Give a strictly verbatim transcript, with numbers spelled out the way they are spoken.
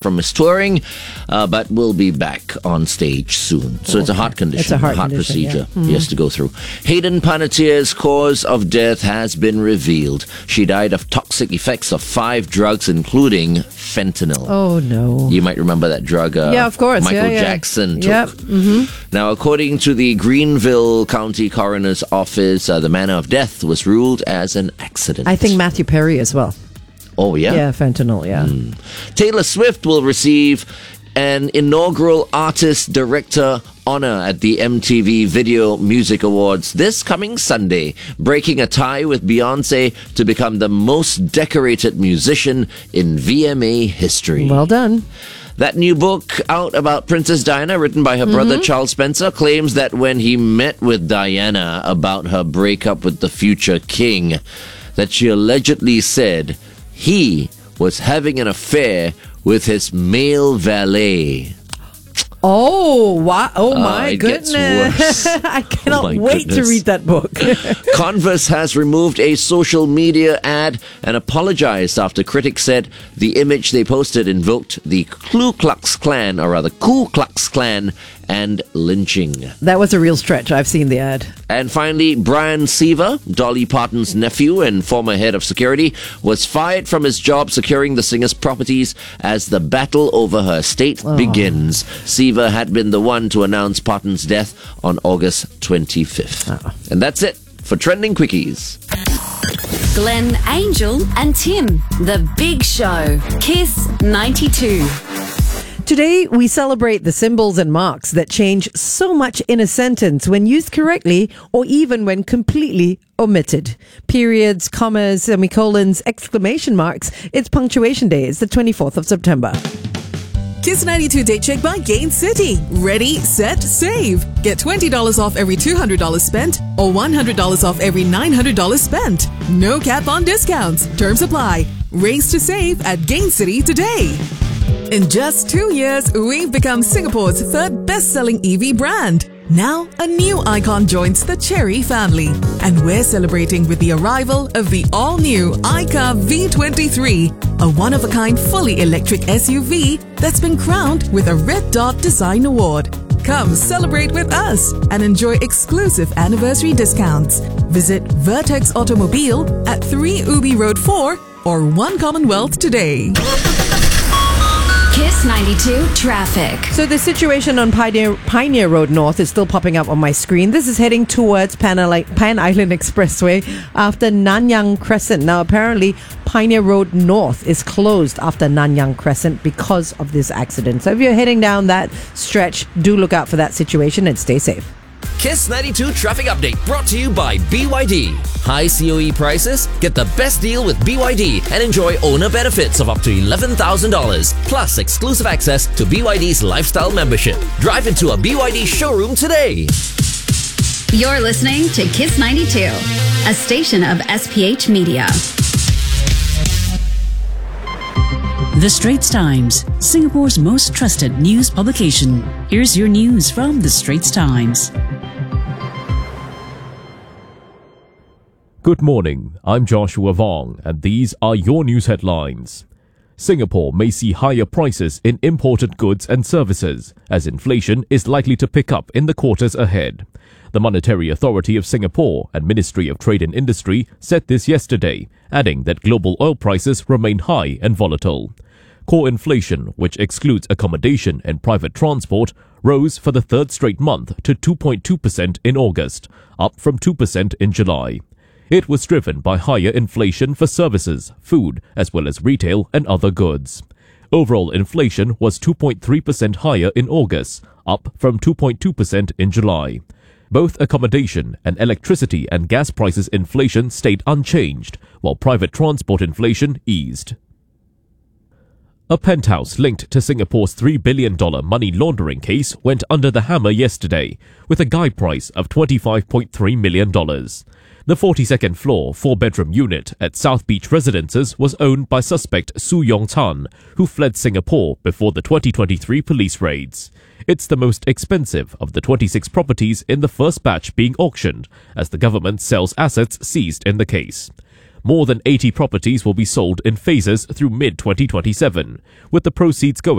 from his touring, uh, but will be back on stage soon. So Oh, it's a heart okay. condition, It's a heart heart condition, procedure yeah. Mm-hmm. he has to go through. Hayden Panettiere's cause of death has been revealed. She died of toxic effects of five drugs, including fentanyl. Oh, no. You might remember that drug uh, Yeah, of course. Michael Yeah, yeah. Jackson took. Yep. Mm-hmm. Now, according to the Greenville County Coroner's Office, uh, the manner of death was ruled as an accident. I think Matthew Perry as well. Oh, yeah? Yeah, fentanyl, yeah. Mm. Taylor Swift will receive an inaugural Artist Director honor at the M T V Video Music Awards this coming Sunday, breaking a tie with Beyonce to become the most decorated musician in V M A history. Well done. That new book out about Princess Diana, written by her mm-hmm. brother Charles Spencer, claims that when he met with Diana about her breakup with the future king, that she allegedly said he was having an affair with his male valet. Oh, wow. Oh, Uh, my it gets goodness. worse. I cannot Oh, my wait goodness. to read that book. Converse has removed a social media ad and apologized after critics said the image they posted invoked the Ku Klux Klan, or rather Ku Klux Klan, and lynching. That was a real stretch. I've seen the ad. And finally, Brian Seaver, Dolly Parton's nephew and former head of security, was fired from his job securing the singer's properties as the battle over her estate Oh. begins. Seaver had been the one to announce Parton's death on August twenty-fifth. Oh. And that's it for Trending Quickies. Glenn, Angel, and Tim. The Big Show. Kiss ninety-two. Today, we celebrate the symbols and marks that change so much in a sentence when used correctly or even when completely omitted. Periods, commas, semicolons, exclamation marks. It's punctuation day. It's the twenty-fourth of September. Kiss ninety-two Date Check by Gain City. Ready, set, save. Get twenty dollars off every two hundred dollars spent or one hundred dollars off every nine hundred dollars spent. No cap on discounts. Terms apply. Race to save at Gain City today. In just two years, we've become Singapore's third best-selling E V brand. Now, a new icon joins the Chery family. And we're celebrating with the arrival of the all-new iCar V twenty-three, a one-of-a-kind fully electric S U V that's been crowned with a Red Dot Design Award. Come celebrate with us and enjoy exclusive anniversary discounts. Visit Vertex Automobile at three Ubi Road four or One Commonwealth today. Kiss ninety-two traffic. So the situation on Pioneer, Pioneer Road North is still popping up on my screen. This is heading towards Pan, Pan Island Expressway after Nanyang Crescent. Now, apparently, Pioneer Road North is closed after Nanyang Crescent because of this accident. So if you're heading down that stretch, do look out for that situation and stay safe. Kiss ninety-two traffic update brought to you by B Y D. High C O E prices? Get the best deal with B Y D and enjoy owner benefits of up to eleven thousand dollars. Plus exclusive access to B Y D's lifestyle membership. Drive into a B Y D showroom today. You're listening to Kiss ninety-two, a station of S P H Media. The Straits Times, Singapore's most trusted news publication. Here's your news from The Straits Times. Good morning, I'm Joshua Vong, and these are your news headlines. Singapore may see higher prices in imported goods and services, as inflation is likely to pick up in the quarters ahead. The Monetary Authority of Singapore and Ministry of Trade and Industry said this yesterday, adding that global oil prices remain high and volatile. Core inflation, which excludes accommodation and private transport, rose for the third straight month to two point two percent in August, up from two percent in July. It was driven by higher inflation for services, food, as well as retail and other goods. Overall inflation was two point three percent higher in August, up from two point two percent in July. Both accommodation and electricity and gas prices inflation stayed unchanged, while private transport inflation eased. A penthouse linked to Singapore's three billion dollars money laundering case went under the hammer yesterday, with a guide price of twenty-five point three million dollars. The forty-second floor, four-bedroom unit at South Beach Residences was owned by suspect Su Yong Tan, who fled Singapore before the twenty twenty-three police raids. It's the most expensive of the twenty-six properties in the first batch being auctioned, as the government sells assets seized in the case. More than eighty properties will be sold in phases through mid twenty twenty-seven, with the proceeds going